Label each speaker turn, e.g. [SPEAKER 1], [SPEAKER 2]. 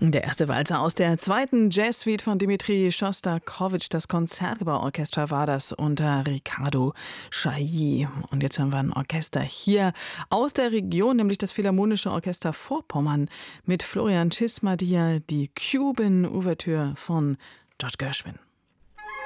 [SPEAKER 1] Der erste Walzer aus der zweiten Jazzsuite von Dmitri Schostakowitsch. Das Konzertgebauorchester war das unter Riccardo Chailly. Und jetzt hören wir ein Orchester hier aus der Region, nämlich das Philharmonische Orchester Vorpommern mit Florian Cismadia, die Cuban-Ouvertüre von George Gershwin.